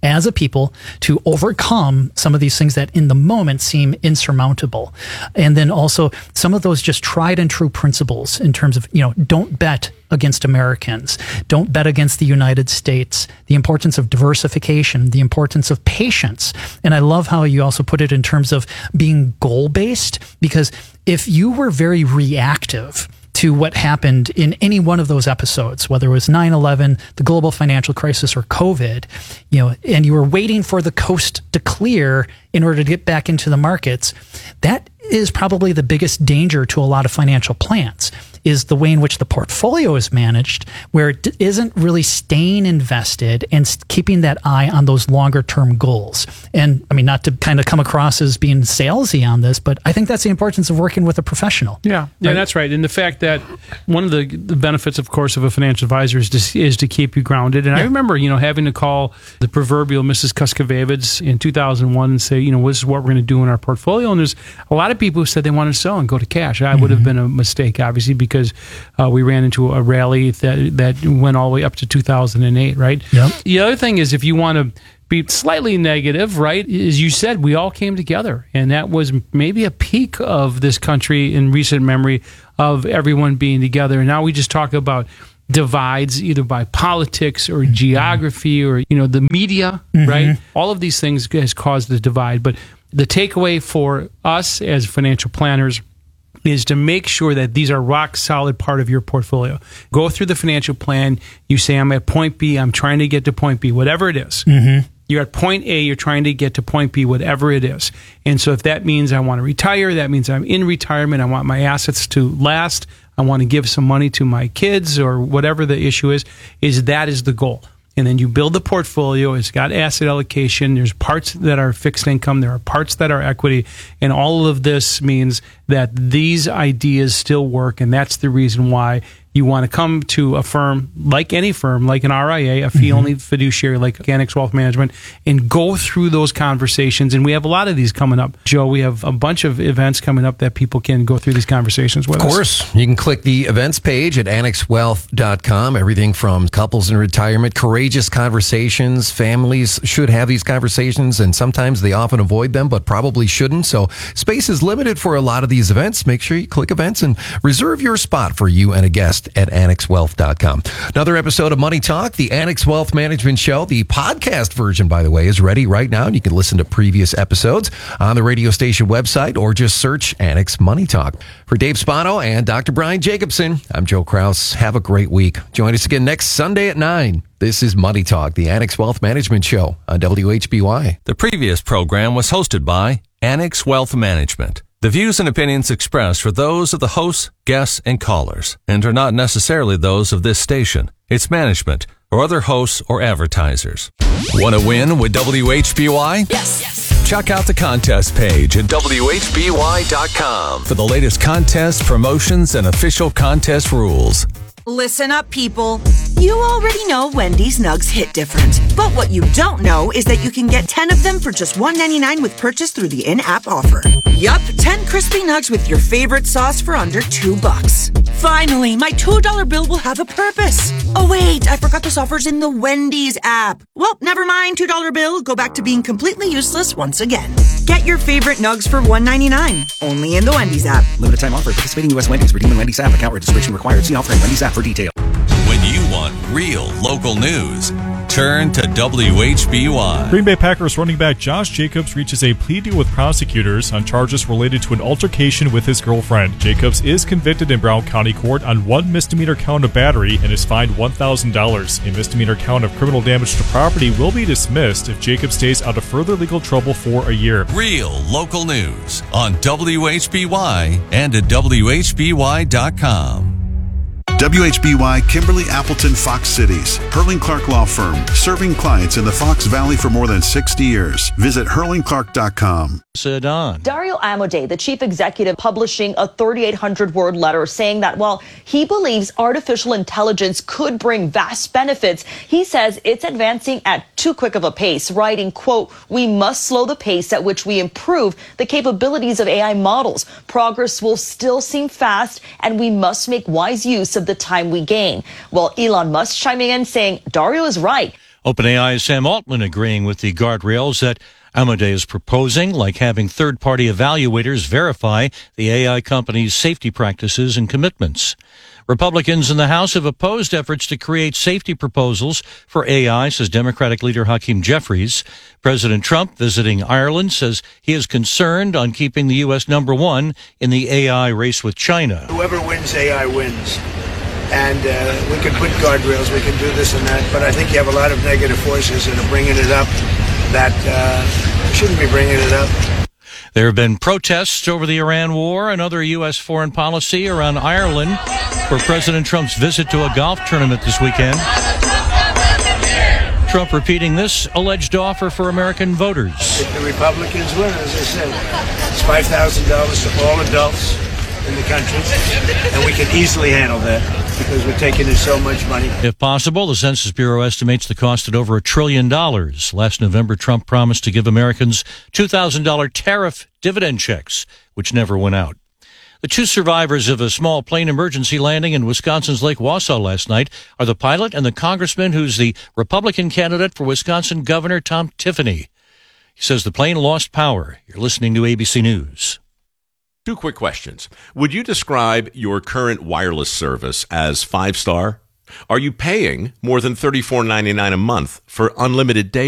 Speaker 5: as a people to overcome some of these things that in the moment seem insurmountable. And then also some of those just tried and true principles in terms of, you know, don't bet against Americans. Don't bet against the United States. The importance of diversification, the importance of patience. And I love how you also put it in terms of being goal-based, because if you were very reactive to what happened in any one of those episodes, whether it was nine eleven, the global financial crisis, or COVID, you know, and you were waiting for the coast to clear in order to get back into the markets, that is probably the biggest danger to a lot of financial plans, is the way in which the portfolio is managed, where it isn't really staying invested and keeping that eye on those longer term goals. And I mean, not to kind of come across as being salesy on this, but I think that's the importance of working with a professional.
Speaker 4: Yeah, yeah,
Speaker 5: right?
Speaker 4: That's right. And the fact that one of the, the benefits, of course, of a financial advisor is to, is to keep you grounded. And yeah. I remember, you know, having to call the proverbial Missus Kuskovic in two thousand one and say, you know, this is what we're going to do in our portfolio. And there's a lot of people who said they wanted to sell and go to cash. I mm-hmm. would have been a mistake, obviously, because uh, we ran into a rally that that went all the way up to two thousand eight, right?
Speaker 5: Yep.
Speaker 4: The other thing is, if you want to be slightly negative, right, as you said, we all came together. And that was maybe a peak of this country in recent memory of everyone being together. And now we just talk about divides either by politics or mm-hmm. geography or, you know, the media, mm-hmm. right? All of these things has caused the divide. But the takeaway for us as financial planners is to make sure that these are rock solid part of your portfolio. Go through the financial plan. You say, I'm at point B. I'm trying to get to point B, whatever it is.
Speaker 5: Mm-hmm.
Speaker 4: You're at point A. You're trying to get to point B, whatever it is. And so if that means I want to retire, that means I'm in retirement. I want my assets to last. I want to give some money to my kids or whatever the issue is, is that is the goal. And then you build the portfolio. It's got asset allocation. There's parts that are fixed income. There are parts that are equity. And all of this means that these ideas still work. And that's the reason why you want to come to a firm like any firm, like an R I A, a fee-only mm-hmm. fiduciary like Annex Wealth Management, and go through those conversations. And we have a lot of these coming up. Joe, we have a bunch of events coming up that people can go through these conversations with us.
Speaker 1: Of course. You can click the events page at annex wealth dot com. Everything from couples in retirement, courageous conversations. Families should have these conversations, and sometimes they often avoid them, but probably shouldn't. So space is limited for a lot of these events. Make sure you click events and reserve your spot for you and a guest at annex wealth dot com. Another episode of Money Talk, the Annex Wealth Management Show. The podcast version, by the way, is ready right now. And you can listen to previous episodes on the radio station website or just search Annex Money Talk. For Dave Spano and Doctor Brian Jacobson, I'm Joe Kraus. Have a great week. Join us again next Sunday at nine. This is Money Talk, the Annex Wealth Management Show on W H B Y.
Speaker 21: The previous program was hosted by Annex Wealth Management. The views and opinions expressed are those of the hosts, guests, and callers, and are not necessarily those of this station, its management, or other hosts or advertisers. Want to win with W H B Y?
Speaker 19: Yes. yes.
Speaker 21: Check out the contest page at W H B Y dot com for the latest contests, promotions, and official contest rules.
Speaker 6: Listen up, people. You already know Wendy's Nugs hit different. But what you don't know is that you can get ten of them for just one ninety-nine with purchase through the in-app offer. Yup, ten crispy nugs with your favorite sauce for under two bucks. Finally, my two dollar bill will have a purpose. Oh wait, I forgot this offer's in the Wendy's app. Well, never mind, two dollar bill. Go back to being completely useless once again. Get your favorite nugs for one ninety-nine. Only in the Wendy's app.
Speaker 7: Limited time offer. Participating U S Wendy's. Redeem in Wendy's app. Account registration required. See offer in Wendy's app for details.
Speaker 21: When you want real local news, turn to W H B Y.
Speaker 17: Green Bay Packers running back Josh Jacobs reaches a plea deal with prosecutors on charges related to an altercation with his girlfriend. Jacobs is convicted in Brown County Court on one misdemeanor count of battery and is fined one thousand dollars. A misdemeanor count of criminal damage to property will be dismissed if Jacobs stays out of further legal trouble for a year.
Speaker 21: Real local news on W H B Y and at W H B Y dot com.
Speaker 2: W H B Y Kimberly Appleton Fox Cities. Hurling Clark Law Firm. Serving clients in the Fox Valley for more than sixty years. Visit hurling clark dot com.
Speaker 9: Sedan. Dario Amodei, the chief executive, publishing a thirty-eight hundred word letter saying that while he believes artificial intelligence could bring vast benefits, he says it's advancing at too quick of a pace, writing, quote, "We must slow the pace at which we improve the capabilities of A I models. Progress will still seem fast, and we must make wise use of the time we gain." Well, Elon Musk chiming in saying Dario is right.
Speaker 10: OpenAI's Sam Altman agreeing with the guardrails that Amadei is proposing, like having third-party evaluators verify the A I company's safety practices and commitments. Republicans in the House have opposed efforts to create safety proposals for A I, says Democratic leader Hakeem Jeffries. President Trump, visiting Ireland, says he is concerned on keeping the U S number one in the A I race with China.
Speaker 16: Whoever wins A I wins. And uh, we can put guardrails, we can do this and that, but I think you have a lot of negative forces that are bringing it up that uh, shouldn't be bringing it up.
Speaker 10: There have been protests over the Iran war and other U S foreign policy around Ireland for President Trump's visit to a golf tournament this weekend. Trump repeating this alleged offer for American voters.
Speaker 16: If the Republicans win, as I said, it's five thousand dollars to all adults in the country, and we can easily handle that because we're taking in so much money.
Speaker 10: If possible, the Census Bureau estimates the cost at over a trillion dollars. Last November, Trump promised to give Americans two thousand dollars tariff dividend checks, which never went out. The two survivors of a small plane emergency landing in Wisconsin's Lake Wausau last night are the pilot and the congressman who's the Republican candidate for Wisconsin Governor Tom Tiffany. He says the plane lost power. You're listening to A B C News.
Speaker 18: Two quick questions. Would you describe your current wireless service as five-star? Are you paying more than thirty-four ninety-nine a month for unlimited data?